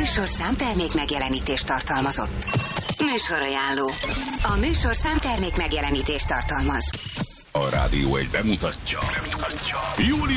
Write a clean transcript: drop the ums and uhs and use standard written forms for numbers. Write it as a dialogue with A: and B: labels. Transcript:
A: műsorszám termék megjelenítést tartalmazott. Műsorajánló. A műsorszám termék megjelenítést tartalmaz.
B: A Rádió egy bemutatja. Július